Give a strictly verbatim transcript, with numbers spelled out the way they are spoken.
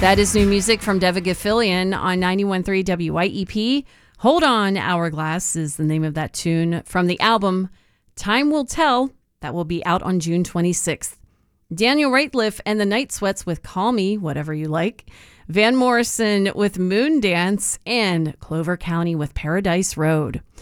That is new music from Deva Gafilion on ninety-one point three W Y E P. Hold On, Hourglass is the name of that tune from the album Time Will Tell. That will be out on June twenty-sixth. Daniel Rateliff and the Night Sweats with Call Me, Whatever You Like. Van Morrison with Moon Dance, and Clover County with Paradise Road.